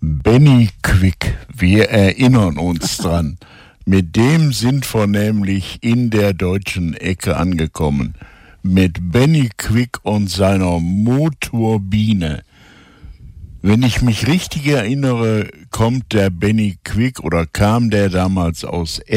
Benny Quick, wir erinnern uns dran. Mit dem sind wir nämlich in der deutschen Ecke angekommen. Mit Benny Quick und seiner Motorbine. Wenn ich mich richtig erinnere, kommt der Benny Quick oder kam der damals aus